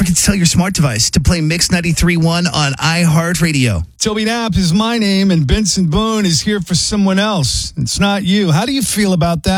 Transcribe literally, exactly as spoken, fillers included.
forget to tell your smart device to play Mix ninety-three point one on iHeartRadio. Toby Knapp is my name, and Benson Boone is here for someone else. It's not you. How do you feel about that?